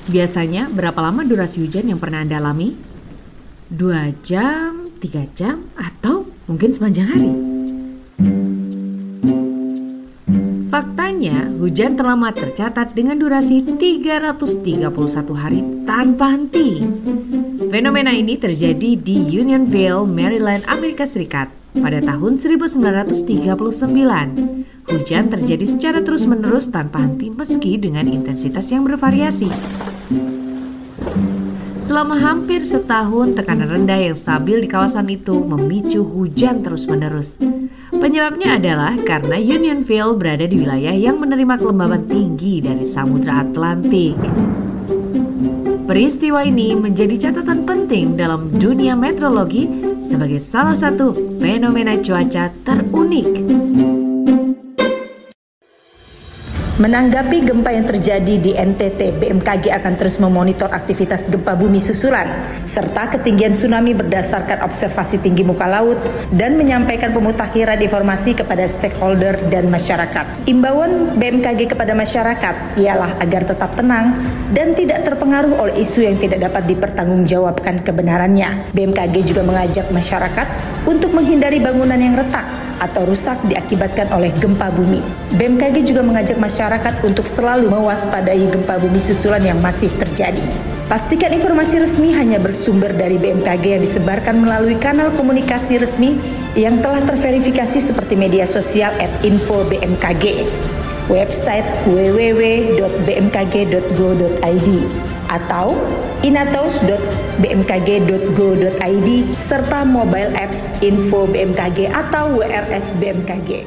Biasanya berapa lama durasi hujan yang pernah Anda alami? 2 jam, 3 jam, atau mungkin sepanjang hari? Faktanya, hujan terlama tercatat dengan durasi 331 hari tanpa henti. Fenomena ini terjadi di Unionville, Maryland, Amerika Serikat pada tahun 1939. Hujan terjadi secara terus-menerus tanpa henti meski dengan intensitas yang bervariasi. Selama hampir setahun, tekanan rendah yang stabil di kawasan itu memicu hujan terus-menerus. Penyebabnya adalah karena Unionville berada di wilayah yang menerima kelembaban tinggi dari Samudra Atlantik. Peristiwa ini menjadi catatan penting dalam dunia meteorologi sebagai salah satu fenomena cuaca terunik. Menanggapi gempa yang terjadi di NTT, BMKG akan terus memonitor aktivitas gempa bumi susulan serta ketinggian tsunami berdasarkan observasi tinggi muka laut dan menyampaikan pemutakhiran informasi kepada stakeholder dan masyarakat. Imbauan BMKG kepada masyarakat ialah agar tetap tenang dan tidak terpengaruh oleh isu yang tidak dapat dipertanggungjawabkan kebenarannya. BMKG juga mengajak masyarakat untuk menghindari bangunan yang retak atau rusak diakibatkan oleh gempa bumi. BMKG juga mengajak masyarakat untuk selalu mewaspadai gempa bumi susulan yang masih terjadi. Pastikan informasi resmi hanya bersumber dari BMKG yang disebarkan melalui kanal komunikasi resmi yang telah terverifikasi seperti media sosial @info-bmkg, website www.bmkg.go.id atau inatos.bmkg.go.id serta mobile apps Info BMKG atau WRS BMKG.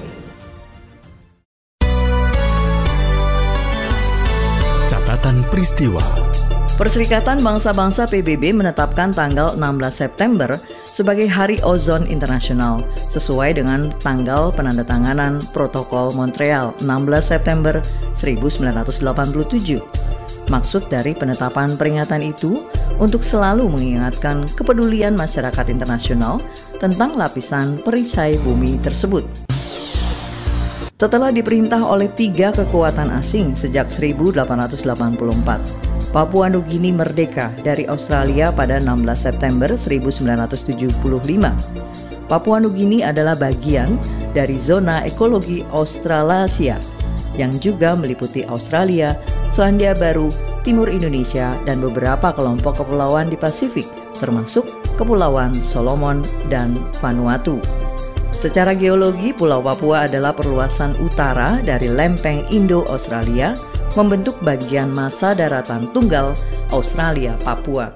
Catatan peristiwa. Perserikatan Bangsa-Bangsa PBB menetapkan tanggal 16 September sebagai Hari Ozon Internasional sesuai dengan tanggal penandatanganan Protokol Montreal 16 September 1987. Maksud dari penetapan peringatan itu untuk selalu mengingatkan kepedulian masyarakat internasional tentang lapisan perisai bumi tersebut. Setelah diperintah oleh 3 kekuatan asing sejak 1884, Papua Nugini merdeka dari Australia pada 16 September 1975. Papua Nugini adalah bagian dari zona ekologi Australasia yang juga meliputi Australia, Selandia Baru, Timur Indonesia, dan beberapa kelompok kepulauan di Pasifik, termasuk Kepulauan Solomon dan Vanuatu. Secara geologi, Pulau Papua adalah perluasan utara dari lempeng Indo-Australia, membentuk bagian massa daratan tunggal Australia-Papua.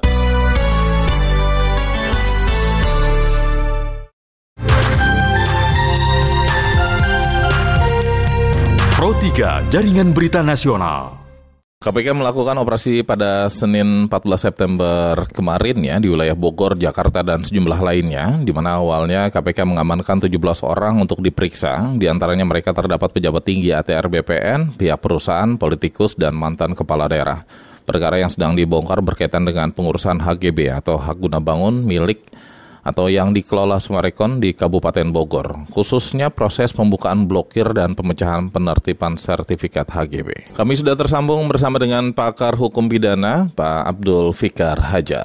Pro 3 Jaringan Berita Nasional. KPK melakukan operasi pada Senin 14 September kemarin ya di wilayah Bogor, Jakarta, dan sejumlah lainnya, di mana awalnya KPK mengamankan 17 orang untuk diperiksa. Di antaranya mereka terdapat pejabat tinggi ATR BPN, pihak perusahaan, politikus, dan mantan kepala daerah. Perkara yang sedang dibongkar berkaitan dengan pengurusan HGB atau hak guna bangun milik atau yang dikelola Summarecon di Kabupaten Bogor, khususnya proses pembukaan blokir dan pemecahan penertiban sertifikat HGB. Kami sudah tersambung bersama dengan pakar hukum pidana, Pak Abdul Fikar Hajar.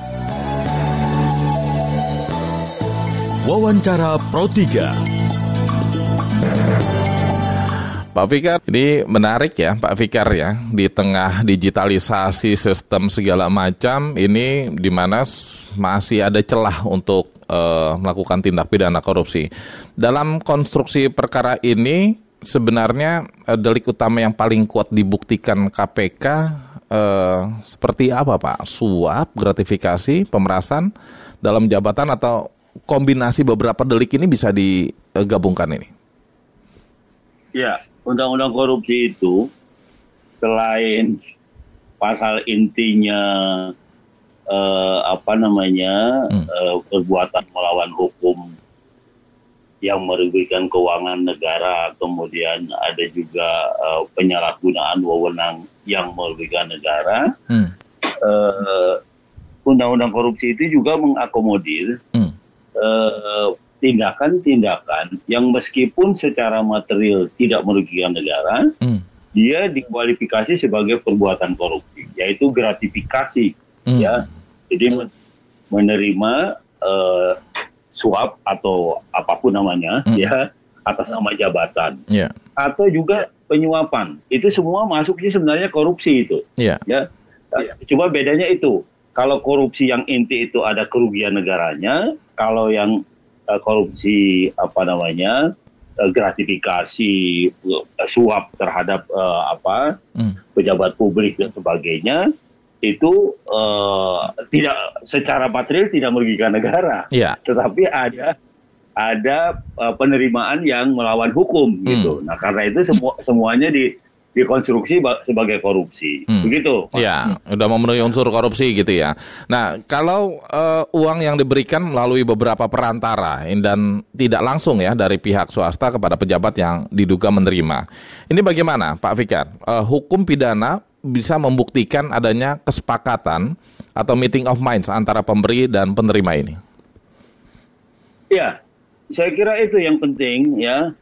Wawancara Pro 3. Pak Fikar, ini menarik ya Pak Fikar ya, di tengah digitalisasi sistem segala macam, ini di mana masih ada celah untuk melakukan tindak pidana korupsi. Dalam konstruksi perkara ini, sebenarnya delik utama yang paling kuat dibuktikan KPK seperti apa Pak? Suap, gratifikasi, pemerasan dalam jabatan, atau kombinasi beberapa delik ini bisa digabungkan ini? Ya, undang-undang korupsi itu selain pasal intinya perbuatan melawan hukum yang merugikan keuangan negara, kemudian ada juga penyalahgunaan wewenang yang merugikan negara. Undang-undang korupsi itu juga mengakomodir tindakan-tindakan yang meskipun secara material tidak merugikan negara, dia dikualifikasi sebagai perbuatan korupsi. yaitu gratifikasi, ya. Jadi menerima suap atau apapun namanya, ya, atas nama jabatan, atau juga penyuapan. Itu semua masuknya sebenarnya korupsi itu, ya. Cuma bedanya itu, kalau korupsi yang inti itu ada kerugian negaranya, kalau yang korupsi gratifikasi, suap terhadap pejabat publik dan sebagainya, itu tidak secara material tidak merugikan negara, tetapi ada penerimaan yang melawan hukum gitu. Nah, karena itu semuanya dikonstruksi sebagai korupsi. Begitu. Ya, udah memenuhi unsur korupsi gitu ya. Nah, kalau uang yang diberikan melalui beberapa perantara dan tidak langsung ya dari pihak swasta kepada pejabat yang diduga menerima. Ini bagaimana, Pak Fikar? Hukum pidana bisa membuktikan adanya kesepakatan atau meeting of minds antara pemberi dan penerima ini? Ya, saya kira itu yang penting ya.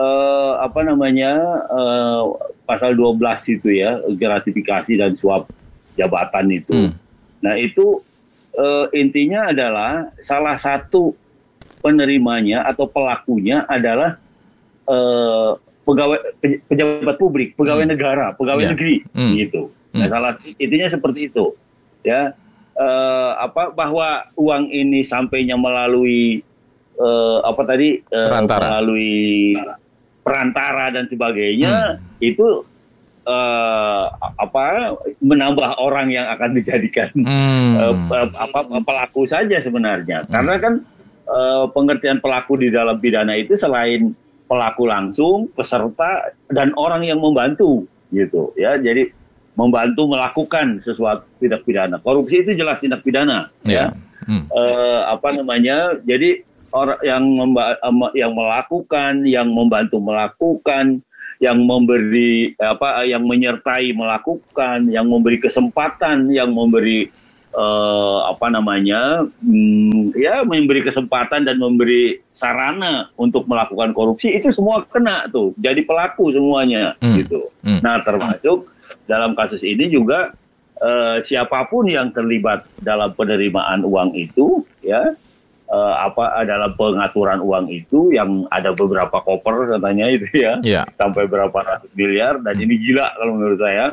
Pasal 12 itu ya, gratifikasi dan suap jabatan itu. Nah, itu intinya adalah salah satu penerimanya atau pelakunya adalah pejabat publik, pegawai negara, pegawai negeri gitu. Nah, intinya seperti itu. Ya. Bahwa uang ini sampainya melalui melalui perantara dan sebagainya, itu menambah orang yang akan dijadikan pelaku saja sebenarnya. Karena kan pengertian pelaku di dalam pidana itu selain pelaku langsung, peserta dan orang yang membantu gitu ya. Jadi membantu melakukan sesuatu tindak pidana. Korupsi itu jelas tindak pidana ya. Jadi orang yang melakukan, yang membantu melakukan, yang memberi yang menyertai melakukan, yang memberi kesempatan, yang memberi memberi kesempatan dan memberi sarana untuk melakukan korupsi, itu semua kena tuh, jadi pelaku semuanya gitu. Nah, termasuk dalam kasus ini juga siapapun yang terlibat dalam penerimaan uang itu ya, dalam pengaturan uang itu yang ada beberapa koper katanya itu ya, sampai berapa ratus miliar, dan ini gila kalau menurut saya.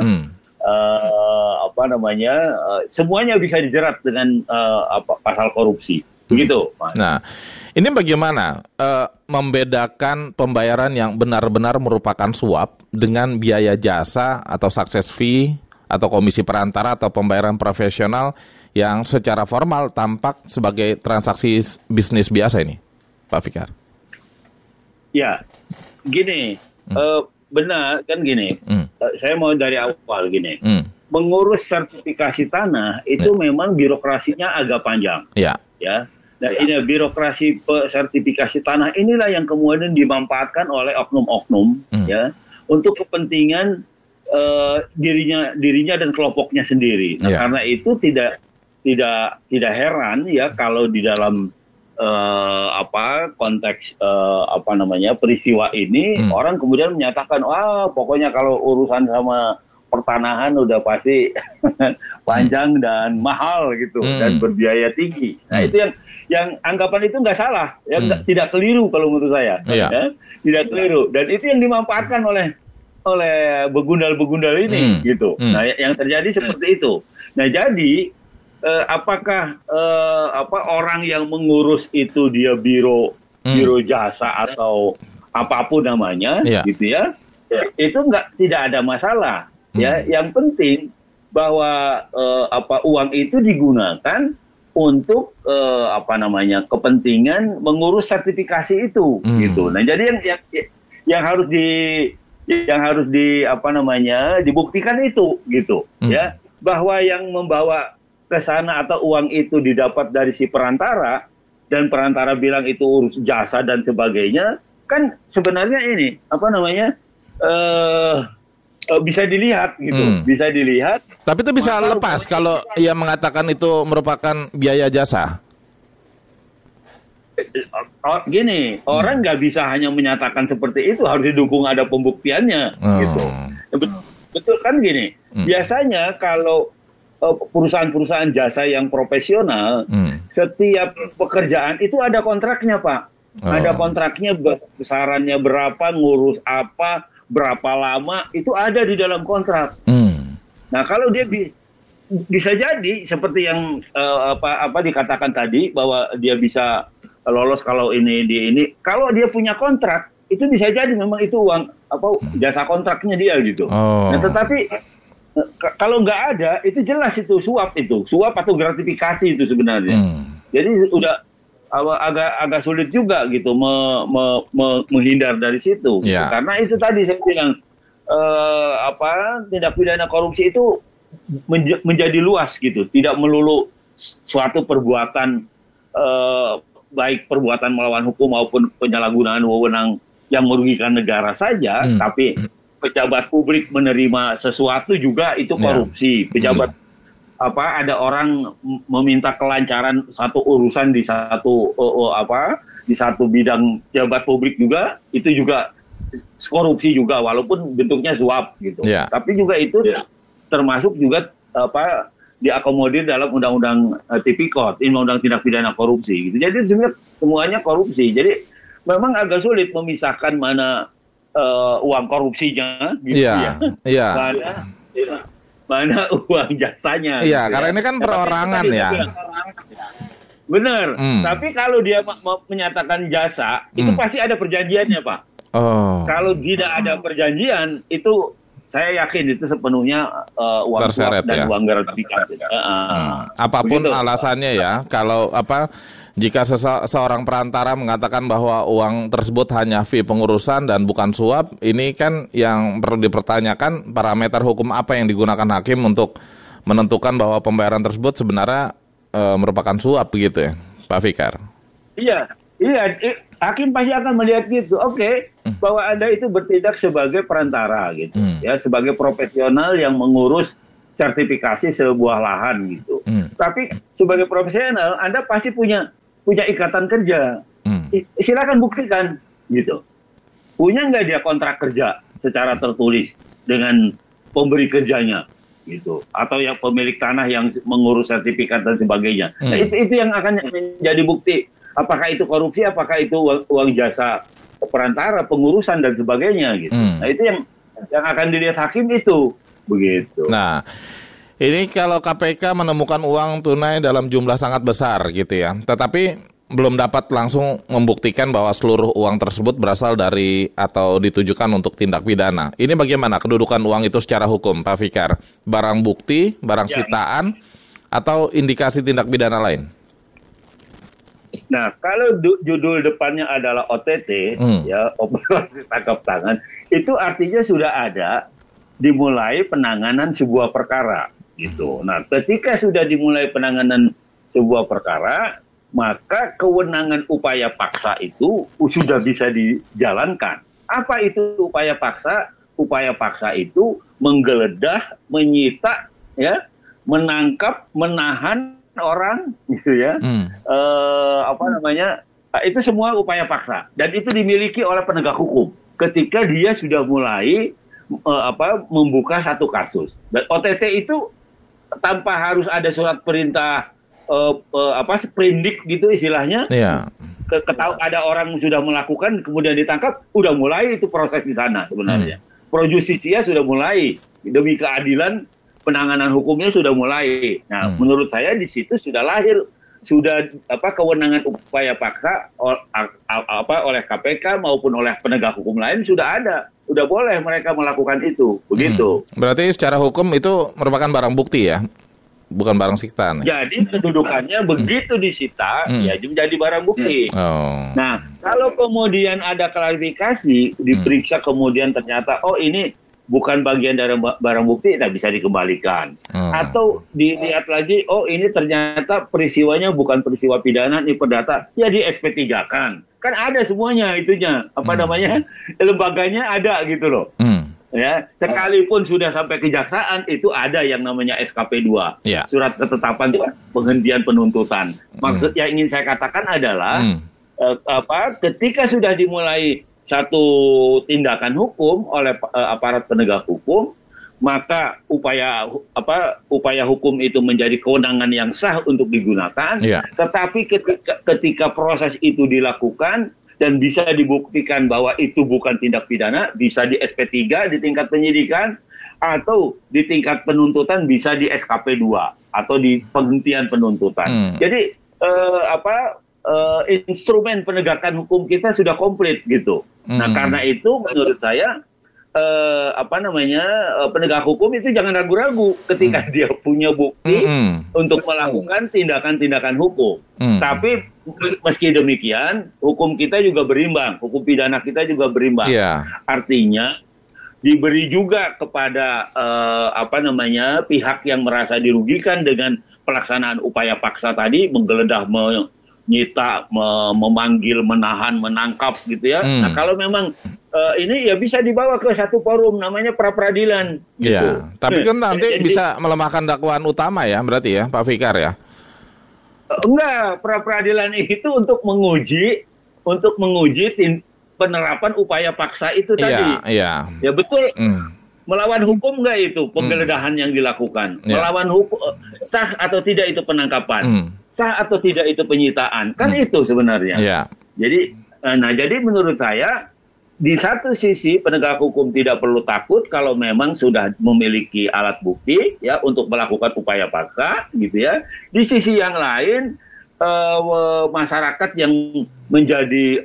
Semuanya bisa dijerat dengan pasal korupsi. Begitu, Mas. Nah, ini bagaimana membedakan pembayaran yang benar-benar merupakan suap dengan biaya jasa atau success fee atau komisi perantara atau pembayaran profesional yang secara formal tampak sebagai transaksi bisnis biasa ini, Pak Fikar? Ya, gini, benar kan gini. Saya mau dari awal gini. Mengurus sertifikasi tanah itu memang birokrasinya agak panjang. Ya. Nah, ini birokrasi sertifikasi tanah inilah yang kemudian dimanfaatkan oleh oknum-oknum ya untuk kepentingan dirinya dan kelompoknya sendiri. Nah, karena itu tidak heran ya kalau di dalam konteks peristiwa ini orang kemudian menyatakan, pokoknya kalau urusan sama pertanahan udah pasti panjang dan mahal gitu dan berbiaya tinggi. Nah, itu yang anggapan itu nggak salah, ya tidak keliru kalau menurut saya. Ya, tidak keliru, dan itu yang dimanfaatkan oleh begundal-begundal ini gitu. Nah, yang terjadi seperti itu. Nah, jadi apakah orang yang mengurus itu dia biro jasa atau apapun namanya gitu ya, itu tidak ada masalah ya. Yang penting bahwa uang itu digunakan untuk kepentingan mengurus sertifikasi itu gitu. Nah, jadi yang harus dibuktikan itu gitu ya, bahwa yang membawa ke sana atau uang itu didapat dari si perantara dan perantara bilang itu urus jasa dan sebagainya, kan sebenarnya ini bisa dilihat gitu, bisa dilihat. Tapi itu bisa lepas kalau ia mengatakan itu merupakan biaya jasa. Gini, orang nggak bisa hanya menyatakan seperti itu, harus didukung ada pembuktiannya gitu. betul kan gini. Biasanya kalau perusahaan-perusahaan jasa yang profesional, setiap pekerjaan itu ada kontraknya, Pak. Ada kontraknya, besarannya berapa, ngurus apa, berapa lama, itu ada di dalam kontrak. Nah, kalau dia bisa jadi seperti yang dikatakan tadi, bahwa dia bisa lolos kalau ini. Kalau dia punya kontrak, itu bisa jadi memang itu uang jasa kontraknya dia gitu. Nah, tetapi kalau nggak ada, itu jelas itu suap atau gratifikasi itu sebenarnya. Jadi udah agak sulit juga gitu menghindar dari situ. Yeah. Karena itu tadi saya bilang tindak pidana korupsi itu menjadi luas gitu, tidak melulu suatu perbuatan baik perbuatan melawan hukum maupun penyalahgunaan wewenang yang merugikan negara saja, tapi pejabat publik menerima sesuatu juga itu korupsi. Pejabat ada orang meminta kelancaran satu urusan di satu bidang pejabat publik juga, itu juga korupsi juga walaupun bentuknya suap gitu. Tapi juga itu termasuk juga diakomodir dalam undang-undang Tipikor, undang-undang tindak pidana korupsi gitu. Jadi sebenarnya semuanya korupsi. Jadi memang agak sulit memisahkan mana uang korupsinya gitu mana uang jasanya. Iya, gitu, karena ini kan perorangan ya. Benar. Tapi kalau dia menyatakan jasa, itu pasti ada perjanjiannya, Pak. Kalau tidak ada perjanjian, itu saya yakin itu sepenuhnya uang suap dan uang gratifikasi. Apapun begitu alasannya ya, kalau jika seorang perantara mengatakan bahwa uang tersebut hanya fee pengurusan dan bukan suap, ini kan yang perlu dipertanyakan parameter hukum apa yang digunakan hakim untuk menentukan bahwa pembayaran tersebut sebenarnya merupakan suap begitu ya, Pak Fikar? Iya, hakim pasti akan melihat gitu. Oke, bahwa Anda itu bertindak sebagai perantara gitu, ya, sebagai profesional yang mengurus sertifikasi sebuah lahan gitu. Tapi sebagai profesional Anda pasti punya ikatan kerja. Silakan buktikan gitu. Punya nggak dia kontrak kerja secara tertulis dengan pemberi kerjanya gitu, atau yang pemilik tanah yang mengurus sertifikat dan sebagainya. Nah, itu yang akan menjadi bukti apakah itu korupsi, apakah itu uang jasa perantara, pengurusan dan sebagainya gitu. Nah, itu yang akan dilihat hakim itu begitu. Nah, ini kalau KPK menemukan uang tunai dalam jumlah sangat besar gitu ya, tetapi belum dapat langsung membuktikan bahwa seluruh uang tersebut berasal dari atau ditujukan untuk tindak pidana. Ini bagaimana kedudukan uang itu secara hukum, Pak Fikar? Barang bukti, barang sitaan, atau indikasi tindak pidana lain? Nah, kalau judul depannya adalah OTT, ya, operasi tangkap tangan, itu artinya sudah ada dimulai penanganan sebuah perkara. Gitu. Nah, ketika sudah dimulai penanganan sebuah perkara, maka kewenangan upaya paksa itu sudah bisa dijalankan. Apa itu upaya paksa? Upaya paksa itu menggeledah, menyita, ya, menangkap, menahan orang, gitu ya. Itu semua upaya paksa, dan itu dimiliki oleh penegak hukum ketika dia sudah mulai membuka satu kasus. Dan OTT itu tanpa harus ada surat perintah sprindik gitu istilahnya. Iya. Ada orang sudah melakukan kemudian ditangkap, udah mulai itu proses di sana sebenarnya. Pro justisia sudah mulai, demi keadilan penanganan hukumnya sudah mulai. Nah, menurut saya di situ sudah lahir kewenangan upaya paksa oleh KPK maupun oleh penegak hukum lain sudah ada. Udah boleh mereka melakukan itu, begitu. Berarti secara hukum itu merupakan barang bukti ya? Bukan barang sitaan. Jadi kedudukannya begitu disita, ya menjadi barang bukti. Nah, kalau kemudian ada klarifikasi, diperiksa kemudian ternyata, ini bukan bagian dari barang bukti, tidak bisa dikembalikan. Atau dilihat lagi, ini ternyata peristiwanya bukan peristiwa pidana, ini perdata, ya di SP3-kan. Kan ada semuanya itunya, lembaganya ada gitu loh. Ya, sekalipun sudah sampai kejaksaan, itu ada yang namanya SKP 2, surat ketetapan penghentian penuntutan. Maksud yang ingin saya katakan adalah ketika sudah dimulai satu tindakan hukum oleh aparat penegak hukum, maka upaya hukum itu menjadi kewenangan yang sah untuk digunakan. Tetapi ketika proses itu dilakukan dan bisa dibuktikan bahwa itu bukan tindak pidana, bisa di SP3 di tingkat penyidikan, atau di tingkat penuntutan bisa di SKP 2 atau di penghentian penuntutan. Jadi instrumen penegakan hukum kita sudah komplit gitu. Nah, karena itu menurut saya penegak hukum itu jangan ragu-ragu ketika dia punya bukti untuk melakukan tindakan-tindakan hukum. Tapi meski demikian, hukum kita juga berimbang, hukum pidana kita juga berimbang. Artinya diberi juga kepada pihak yang merasa dirugikan dengan pelaksanaan upaya paksa tadi, menggeledah, menyita, memanggil, menahan, menangkap gitu ya. Nah, kalau memang ini ya bisa dibawa ke satu forum namanya pra-peradilan gitu. Iya, tapi kan nanti bisa melemahkan dakwaan utama ya, berarti ya Pak Fikar ya? Enggak, pra-peradilan itu untuk menguji penerapan upaya paksa itu tadi. Ya betul. Melawan hukum enggak itu penggeledahan yang dilakukan? Melawan hukum, sah atau tidak itu penangkapan? Sah atau tidak itu penyitaan? Kan itu sebenarnya. Jadi menurut saya di satu sisi penegak hukum tidak perlu takut kalau memang sudah memiliki alat bukti ya untuk melakukan upaya paksa gitu ya. Di sisi yang lain masyarakat yang menjadi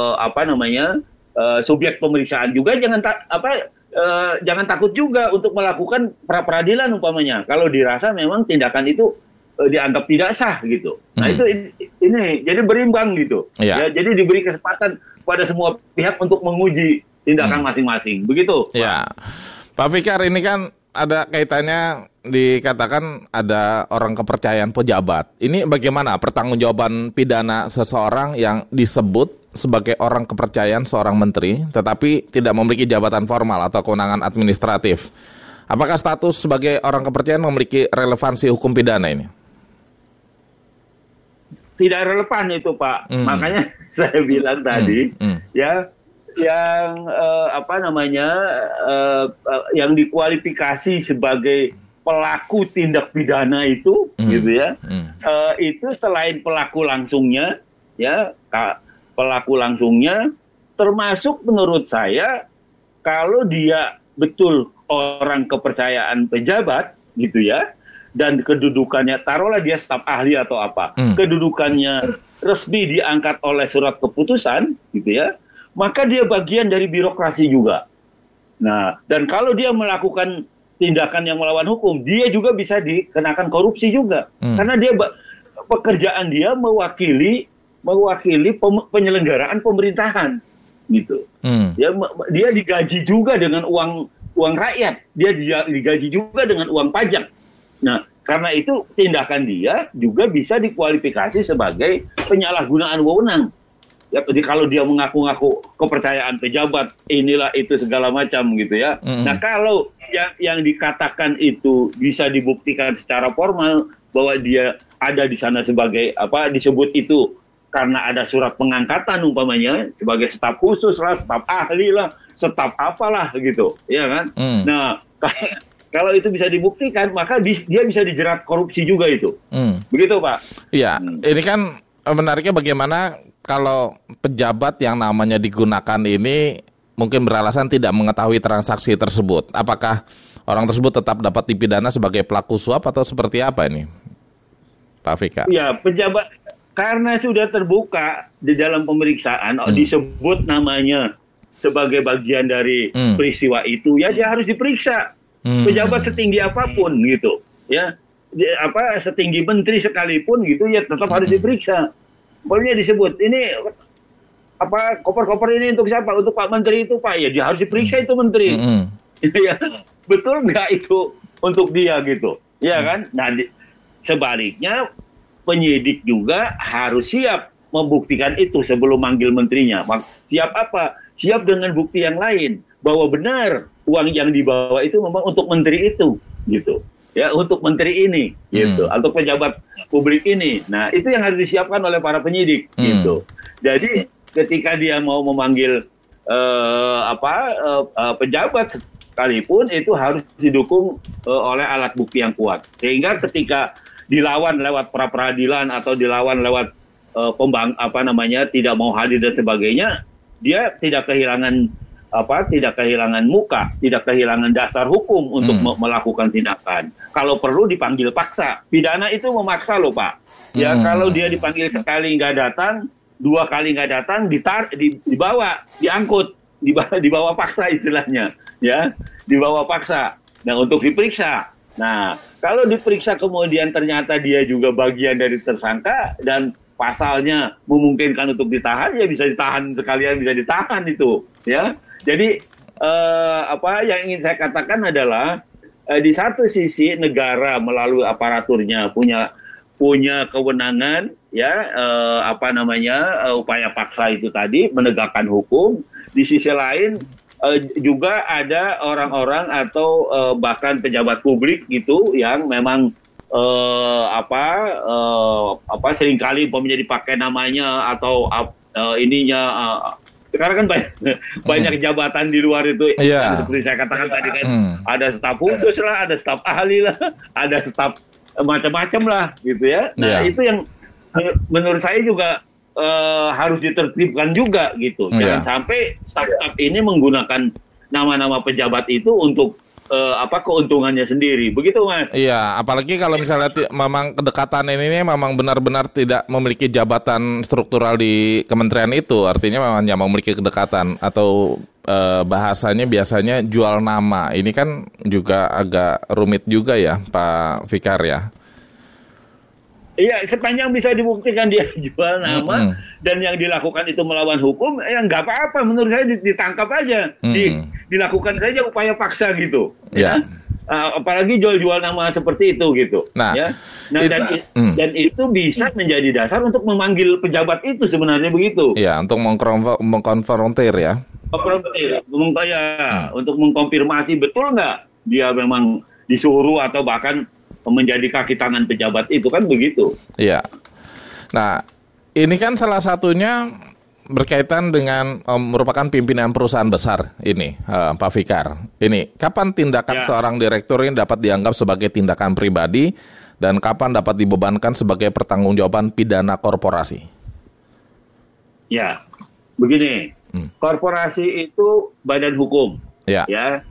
subjek pemeriksaan juga jangan takut juga untuk melakukan pra-peradilan umpamanya kalau dirasa memang tindakan itu dianggap tidak sah gitu. Nah itu ini jadi berimbang gitu. Ya, jadi diberi kesempatan pada semua pihak untuk menguji tindakan masing-masing. Begitu. Ya. Pak Fikar, ini kan ada kaitannya dikatakan ada orang kepercayaan pejabat. Ini bagaimana pertanggungjawaban pidana seseorang yang disebut sebagai orang kepercayaan seorang menteri tetapi tidak memiliki jabatan formal atau kewenangan administratif? Apakah status sebagai orang kepercayaan memiliki relevansi hukum pidana ini? Tidak relevan itu, Pak. Makanya saya bilang tadi, ya, yang yang dikualifikasi sebagai pelaku tindak pidana itu, gitu ya, itu selain pelaku langsungnya, ya, pelaku langsungnya, termasuk menurut saya kalau dia betul orang kepercayaan pejabat, gitu ya. Dan kedudukannya, taruhlah dia staf ahli atau apa, kedudukannya resmi diangkat oleh surat keputusan, gitu ya, maka dia bagian dari birokrasi juga. Nah, dan kalau dia melakukan tindakan yang melawan hukum, dia juga bisa dikenakan korupsi juga, karena dia pekerjaan dia mewakili penyelenggaraan pemerintahan, gitu. Dia digaji juga dengan uang rakyat, dia digaji juga dengan uang pajak. Nah, karena itu tindakan dia juga bisa dikualifikasi sebagai penyalahgunaan wewenang. Ya, jadi kalau dia mengaku-ngaku kepercayaan pejabat, inilah itu segala macam gitu ya. Nah, kalau yang dikatakan itu bisa dibuktikan secara formal bahwa dia ada di sana sebagai disebut itu karena ada surat pengangkatan umpamanya sebagai staf khusus lah, staf ahli lah, staf apalah gitu, ya kan? Nah, kalau itu bisa dibuktikan, maka dia bisa dijerat korupsi juga itu. Begitu, Pak. Iya, ini kan menariknya bagaimana kalau pejabat yang namanya digunakan ini mungkin beralasan tidak mengetahui transaksi tersebut. Apakah orang tersebut tetap dapat dipidana sebagai pelaku suap atau seperti apa ini, Pak Fikar? Ya, pejabat karena sudah terbuka di dalam pemeriksaan, disebut namanya sebagai bagian dari peristiwa itu, ya dia harus diperiksa. Pejabat setinggi apapun gitu, ya, setinggi menteri sekalipun gitu, ya tetap harus diperiksa. Pokoknya disebut ini koper-koper ini untuk siapa? Untuk Pak Menteri itu, Pak, ya dia harus diperiksa itu menteri. Ya, betul nggak itu untuk dia gitu, ya kan? Nah, sebaliknya penyidik juga harus siap membuktikan itu sebelum manggil menterinya. Siap apa? Siap dengan bukti yang lain bahwa benar uang yang dibawa itu memang untuk menteri itu, gitu. Ya, untuk menteri ini, gitu. Untuk pejabat publik ini. Nah, itu yang harus disiapkan oleh para penyidik, gitu. Jadi, ketika dia mau memanggil pejabat sekalipun itu harus didukung oleh alat bukti yang kuat. Sehingga ketika dilawan lewat pra-peradilan atau dilawan lewat tidak mau hadir dan sebagainya, dia tidak kehilangan muka, tidak kehilangan dasar hukum untuk melakukan tindakan. Kalau perlu dipanggil paksa. Pidana itu memaksa loh, Pak. Ya, kalau dia dipanggil sekali nggak datang, 2 kali nggak datang, dibawa, diangkut, dibawa paksa istilahnya, ya, dibawa paksa. Nah, untuk diperiksa. Nah, kalau diperiksa kemudian ternyata dia juga bagian dari tersangka dan pasalnya memungkinkan untuk ditahan, ya bisa ditahan sekalian, bisa ditahan itu, ya. Jadi yang ingin saya katakan adalah di satu sisi negara melalui aparaturnya punya kewenangan, ya, upaya paksa itu tadi menegakkan hukum. Di sisi lain juga ada orang-orang atau bahkan pejabat publik gitu yang memang seringkali dipakai namanya atau sekarang kan banyak jabatan di luar itu, seperti saya katakan tadi kan, ada staf khusus lah, ada staf ahli lah, ada staf macam-macam lah, gitu ya. Nah, itu yang menurut saya juga harus ditertibkan juga, gitu. Jangan sampai staf-staf ini menggunakan nama-nama pejabat itu untuk keuntungannya sendiri, begitu Mas? Iya, apalagi kalau misalnya memang kedekatan ini memang benar-benar tidak memiliki jabatan struktural di kementerian itu, artinya memang hanya memiliki kedekatan atau bahasanya biasanya jual nama. Ini kan juga agak rumit juga ya, Pak Fikar ya. Iya, sepanjang bisa dibuktikan dia jual nama dan yang dilakukan itu melawan hukum, ya nggak apa-apa. Menurut saya ditangkap aja, dilakukan saja upaya paksa gitu. Ya. Apalagi jual-jual nama seperti itu gitu. Nah, ya. Dan itu bisa menjadi dasar untuk memanggil pejabat itu sebenarnya begitu. Ya, untuk mengkonfrontir ya. Untuk mengkonfirmasi betul nggak dia memang disuruh atau bahkan menjadi kaki tangan pejabat itu, kan begitu. Iya. Nah, ini kan salah satunya berkaitan dengan merupakan pimpinan perusahaan besar ini, Pak Fikar. Ini kapan tindakan seorang direktur ini dapat dianggap sebagai tindakan pribadi dan kapan dapat dibebankan sebagai pertanggungjawaban pidana korporasi? Ya, begini. Korporasi itu badan hukum. Ya.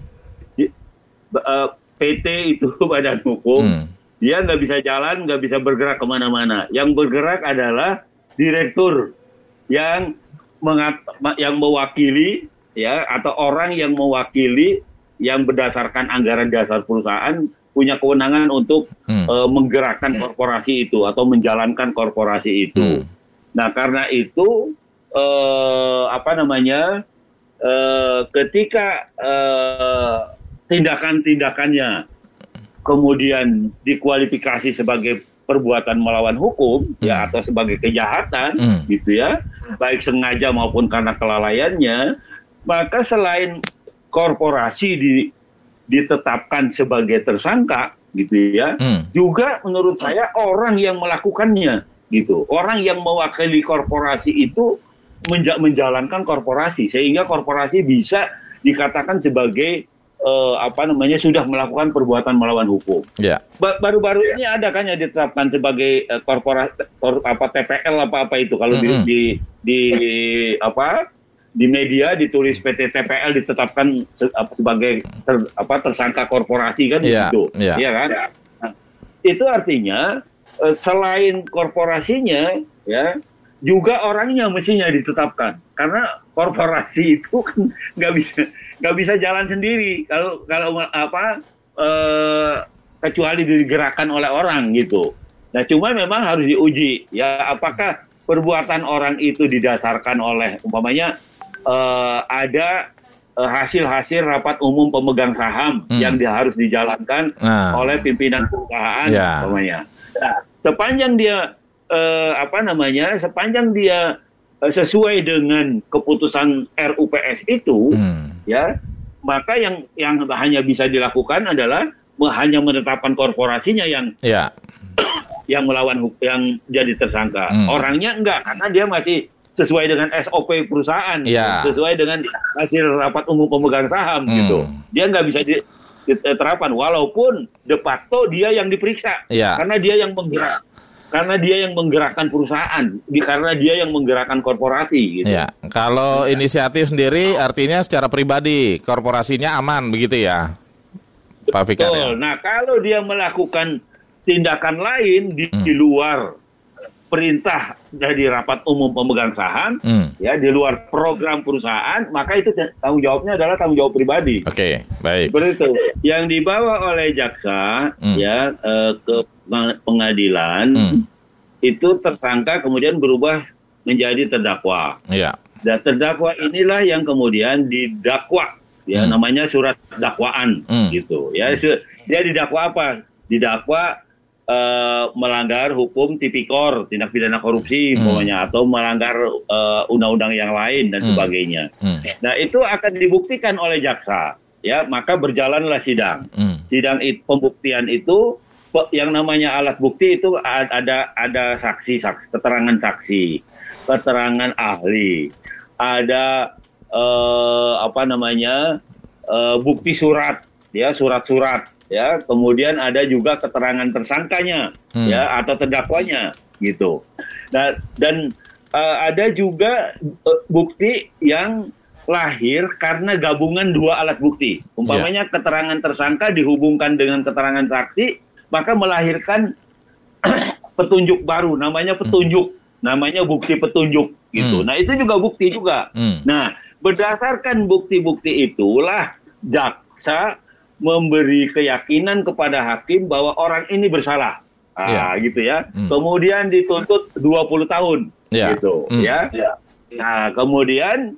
PT itu badan hukum, dia nggak bisa jalan, nggak bisa bergerak kemana-mana. Yang bergerak adalah direktur yang mewakili, ya, atau orang yang mewakili yang berdasarkan anggaran dasar perusahaan punya kewenangan untuk menggerakkan korporasi itu atau menjalankan korporasi itu. Nah, karena itu ketika tindakan-tindakannya kemudian dikualifikasi sebagai perbuatan melawan hukum, ya, atau sebagai kejahatan, gitu ya, baik sengaja maupun karena kelalaiannya, maka selain korporasi ditetapkan sebagai tersangka, gitu ya, juga menurut saya orang yang melakukannya, gitu, orang yang mewakili korporasi itu menjalankan korporasi, sehingga korporasi bisa dikatakan sebagai sudah melakukan perbuatan melawan hukum. Yeah. Baru-baru ini ada kan yang ditetapkan sebagai TPL apa itu kalau di media ditulis PT TPL ditetapkan sebagai tersangka korporasi kan begitu. Iya kan? Nah, itu artinya selain korporasinya, ya, juga orangnya mestinya ditetapkan, karena korporasi itu kan nggak bisa jalan sendiri kalau kecuali digerakkan oleh orang gitu. Nah, cuma memang harus diuji, ya, apakah perbuatan orang itu didasarkan oleh umpamanya ada hasil-hasil rapat umum pemegang saham yang harus dijalankan oleh pimpinan perusahaan umpamanya. Nah, sepanjang dia sesuai dengan keputusan RUPS itu, ya, maka yang hanya bisa dilakukan adalah hanya menetapkan korporasinya yang melawan hukum, yang jadi tersangka. Orangnya enggak, karena dia masih sesuai dengan SOP perusahaan, sesuai dengan hasil rapat umum pemegang saham gitu. Dia nggak bisa diterapkan, walaupun de facto dia yang diperiksa, karena dia yang menggerakkan perusahaan, karena dia yang menggerakkan korporasi. Gitu. Ya, kalau inisiatif sendiri artinya secara pribadi, korporasinya aman begitu ya, Pak Fikar. Betul. Nah, kalau dia melakukan tindakan lain di luar perintah dari rapat umum pemegang saham, ya di luar program perusahaan, maka itu tanggung jawabnya adalah tanggung jawab pribadi. Oke, baik. Seperti itu. Yang dibawa oleh jaksa ke pengadilan itu tersangka kemudian berubah menjadi terdakwa. Iya. Dan terdakwa inilah yang kemudian didakwa, ya namanya surat dakwaan, gitu. Ya, dia didakwa apa? Didakwa melanggar hukum tipikor, tindak pidana korupsi pokoknya, atau melanggar undang-undang yang lain dan sebagainya. Nah, itu akan dibuktikan oleh jaksa, ya, maka berjalanlah sidang. Sidang pembuktian itu yang namanya alat bukti itu ada saksi, keterangan saksi, keterangan ahli, ada bukti surat, ya, surat-surat. Ya, kemudian ada juga keterangan tersangkanya, ya, atau terdakwanya, gitu. Dan ada juga bukti yang lahir karena gabungan dua alat bukti. Umpamanya keterangan tersangka dihubungkan dengan keterangan saksi, maka melahirkan petunjuk baru, namanya petunjuk, namanya bukti petunjuk, gitu. Nah, itu juga bukti juga. Nah, berdasarkan bukti-bukti itulah jaksa memberi keyakinan kepada hakim bahwa orang ini bersalah, gitu ya. Kemudian dituntut 20 tahun, gitu, ya. Nah, kemudian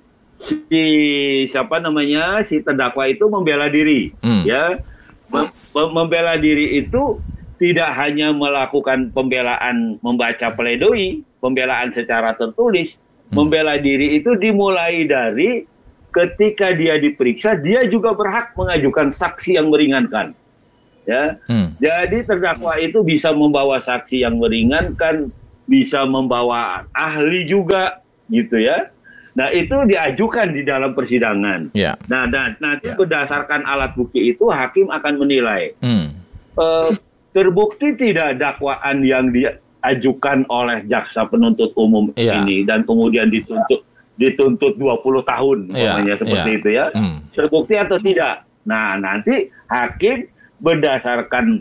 si terdakwa itu membela diri, ya. Membela diri itu tidak hanya melakukan pembelaan membaca pledoi, pembelaan secara tertulis. Membela diri itu dimulai dari ketika dia diperiksa, dia juga berhak mengajukan saksi yang meringankan. Ya, jadi terdakwa itu bisa membawa saksi yang meringankan, bisa membawa ahli juga, gitu ya. Nah, itu diajukan di dalam persidangan. Nah, dan nanti berdasarkan alat bukti itu hakim akan menilai terbukti tidak dakwaan yang diajukan oleh jaksa penuntut umum ini dan kemudian dituntut 20 tahun, seperti itu ya. Terbukti atau tidak. Nah, nanti hakim berdasarkan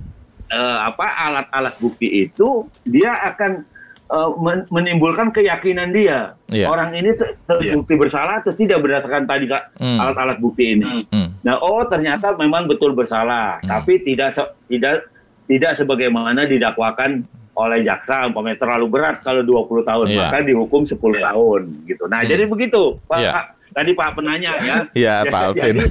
alat-alat bukti itu, dia akan menimbulkan keyakinan dia. Orang ini terbukti bersalah atau tidak berdasarkan tadi alat-alat bukti ini. Nah, ternyata memang betul bersalah, tapi tidak sebagaimana didakwakan oleh jaksa, umpamanya terlalu berat kalau 20 tahun, maka dihukum 10 tahun, gitu. Nah, jadi begitu, Pak. Tadi Pak penanya, ya. Iya, Pak Alvin.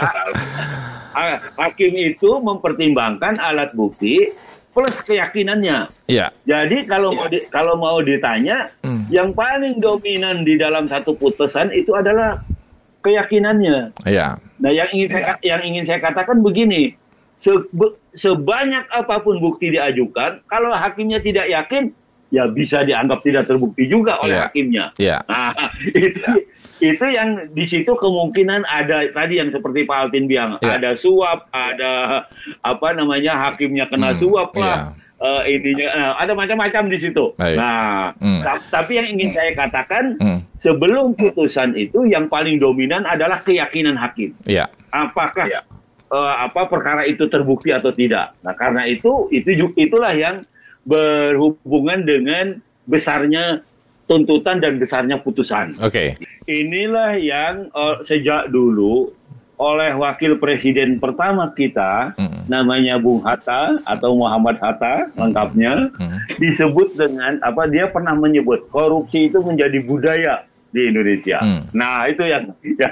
Hakim itu mempertimbangkan alat bukti plus keyakinannya. Jadi kalau mau ditanya, yang paling dominan di dalam satu putusan itu adalah keyakinannya. Nah, yang ingin saya katakan begini. Sebanyak apapun bukti diajukan, kalau hakimnya tidak yakin, ya bisa dianggap tidak terbukti juga oleh hakimnya. Nah, itu yang di situ kemungkinan ada tadi yang seperti Pak Alvin bilang, ada suap, ada hakimnya kena suap lah, ada macam-macam di situ. Nah, tapi yang ingin saya katakan, sebelum putusan itu yang paling dominan adalah keyakinan hakim. Apakah perkara itu terbukti atau tidak. Nah, karena itulah yang berhubungan dengan besarnya tuntutan dan besarnya putusan. Inilah yang sejak dulu oleh wakil presiden pertama kita, namanya Bung Hatta atau Muhammad Hatta lengkapnya, disebut dengan dia pernah menyebut korupsi itu menjadi budaya di Indonesia. Nah, itu yang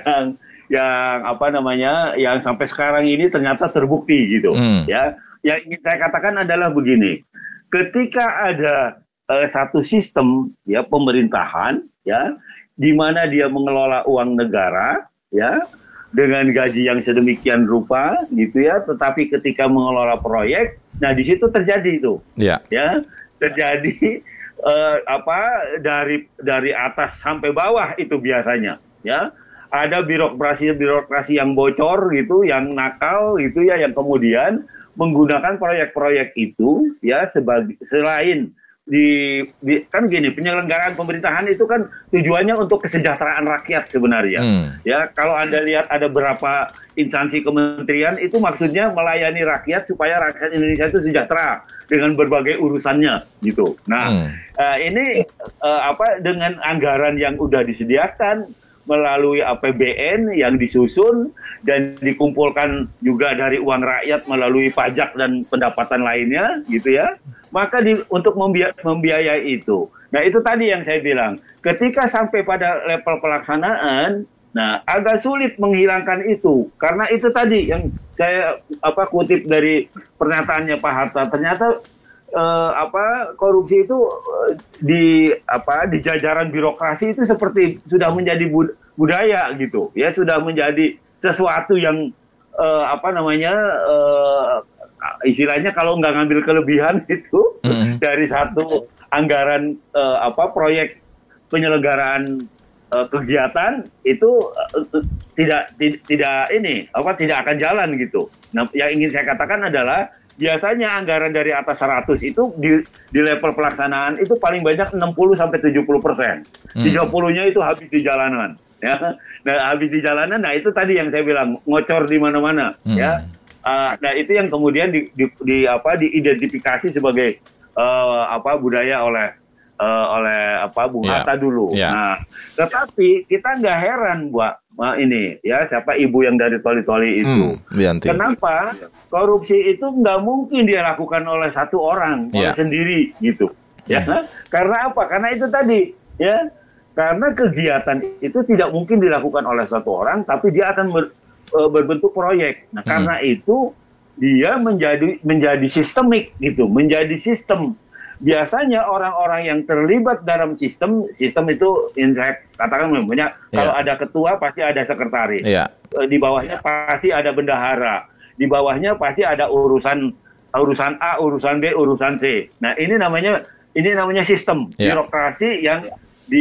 yang sampai sekarang ini ternyata terbukti, gitu. Ya, yang ingin saya katakan adalah begini, ketika ada satu sistem, ya, pemerintahan, ya, di mana dia mengelola uang negara, ya, dengan gaji yang sedemikian rupa, gitu ya, tetapi ketika mengelola proyek, nah di situ terjadi itu, ya, terjadi dari atas sampai bawah itu biasanya, ya. Ada birokrasi yang bocor gitu, yang nakal gitu ya, yang kemudian menggunakan proyek-proyek itu ya selain kan gini, penyelenggaraan pemerintahan itu kan tujuannya untuk kesejahteraan rakyat sebenarnya. Ya, kalau Anda lihat ada beberapa instansi kementerian itu maksudnya melayani rakyat supaya rakyat Indonesia itu sejahtera dengan berbagai urusannya gitu. Nah, ini dengan anggaran yang udah disediakan melalui APBN yang disusun dan dikumpulkan juga dari uang rakyat melalui pajak dan pendapatan lainnya gitu ya, maka untuk membiayai itu. Nah, itu tadi yang saya bilang, ketika sampai pada level pelaksanaan, nah agak sulit menghilangkan itu, karena itu tadi yang saya kutip dari pernyataannya Pak Hatta, ternyata korupsi itu di jajaran birokrasi itu seperti sudah menjadi budaya gitu ya, sudah menjadi sesuatu yang istilahnya kalau nggak ngambil kelebihan itu dari satu anggaran proyek penyelenggaraan kegiatan itu tidak akan jalan gitu. Nah, yang ingin saya katakan adalah biasanya anggaran dari atas 100 itu di level pelaksanaan itu paling banyak 60-70%. 30-nya itu habis di jalanan. Ya. Nah, habis di jalanan, nah itu tadi yang saya bilang, ngocor di mana-mana. Ya. Nah, itu yang kemudian diidentifikasi sebagai budaya oleh Bung Hatta dulu. Nah, tetapi kita nggak heran, ini ya, siapa ibu yang dari Toli-Toli itu. Kenapa? Korupsi itu nggak mungkin dia lakukan oleh satu orang, oleh sendiri gitu. Ya, karena apa? Karena itu tadi, ya, karena kegiatan itu tidak mungkin dilakukan oleh satu orang, tapi dia akan berbentuk proyek. Nah, karena itu dia menjadi sistemik gitu, menjadi sistem. Biasanya orang-orang yang terlibat dalam sistem itu, yang saya katakan banyak, kalau ada ketua pasti ada sekretaris, di bawahnya pasti ada bendahara, di bawahnya pasti ada urusan A, urusan B, urusan C. Nah, ini namanya sistem birokrasi